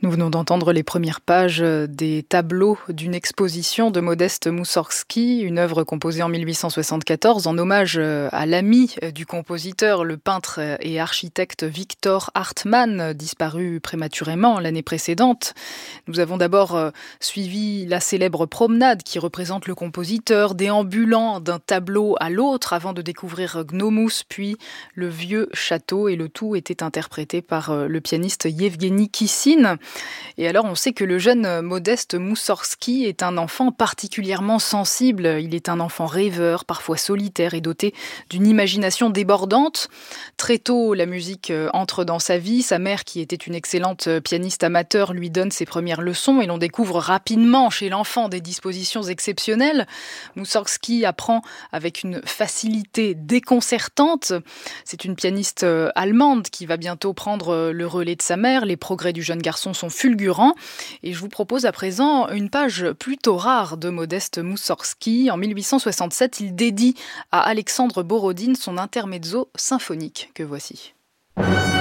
Nous venons d'entendre les premières pages des tableaux d'une exposition de Modeste Moussorgsky, une œuvre composée en 1874 en hommage à l'ami du compositeur, le peintre et architecte Victor Hartmann, disparu prématurément l'année précédente. Nous avons d'abord suivi la célèbre promenade qui représente le compositeur déambulant d'un tableau à l'autre avant de découvrir Gnomous, puis le vieux château, et le tout était interprété par le pianiste Yevgeny Kissine. Et alors, on sait que le jeune Modeste Moussorgsky est un enfant particulièrement sensible. Il est un enfant rêveur, parfois solitaire et doté d'une imagination débordante. Très tôt, la musique entre dans sa vie. Sa mère, qui était une excellente pianiste amateur, lui donne ses premières leçons et l'on découvre rapidement chez l'enfant des dispositions exceptionnelles. Moussorgsky apprend avec une facilité déconcertante. C'est une pianiste allemande qui va bientôt prendre le relais de sa mère. Les progrès du jeune garçon sont fulgurants. Et je vous propose à présent une page plutôt rare de Modeste Moussorgsky. En 1867, il dédie à Alexandre Borodine son intermezzo symphonique que voici.